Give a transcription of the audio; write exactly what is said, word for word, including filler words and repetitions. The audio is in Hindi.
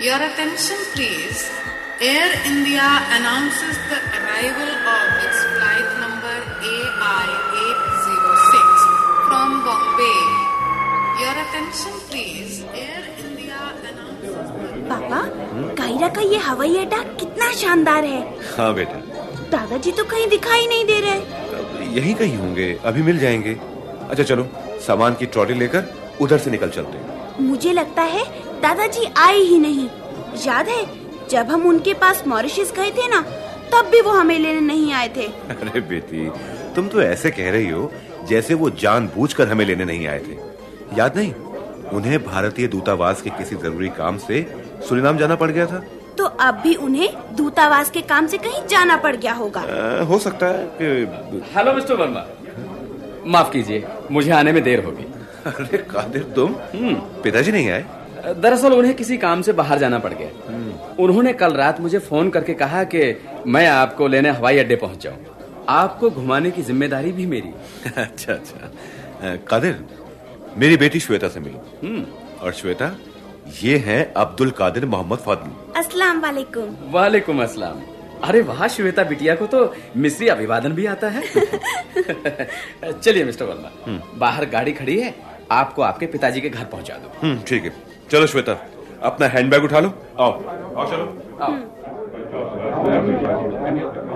Your attention please. Air India announces the arrival of its flight number A I eight oh six from Bombay. Your attention please. Air India announces the... पापा, कायरा का ये हवाई अड्डा कितना शानदार है। हाँ बेटा। दादाजी तो कहीं दिखाई नहीं दे रहे। यहीं कहीं होंगे, अभी मिल जाएंगे। अच्छा चलो, सामान की ट्रॉली लेकर उधर से निकल चलते हैं। मुझे लगता है दादाजी आए ही नहीं। याद है जब हम उनके पास मॉरिशस गए थे ना, तब भी वो हमें लेने नहीं आए थे। अरे बेटी, तुम तो ऐसे कह रही हो जैसे वो जानबूझकर हमें लेने नहीं आए थे। याद नहीं, उन्हें भारतीय दूतावास के किसी जरूरी काम से सुरीनाम जाना पड़ गया था। तो अब भी उन्हें दूतावास के काम से कहीं जाना पड़ गया होगा। आ, हो सकता है कि... हेलो मिस्टर वर्मा, माफ कीजिए, मुझे आने में देर होगी। अरे कादिर, तुम? पिताजी नहीं आए? दरअसल उन्हें किसी काम से बाहर जाना पड़ गया। उन्होंने कल रात मुझे फोन करके कहा कि मैं आपको लेने हवाई अड्डे पहुंच जाऊं। आपको घुमाने की जिम्मेदारी भी मेरी। अच्छा अच्छा। कादिर, मेरी बेटी श्वेता से मिलो। और श्वेता, ये हैं अब्दुल कादिर मोहम्मद फादल। अस्सलाम वालेकुम। वालेकुम अस्सलाम। अरे वाह, श्वेता बिटिया को तो मिस्री अभिवादन भी आता है। चलिए मिस्टर वर्मा, बाहर गाड़ी खड़ी है, आपको आपके पिताजी के घर पहुंचा दो। ठीक है, चलो श्वेता, अपना हैंडबैग उठा लो। आओ आओ, चलो आओ।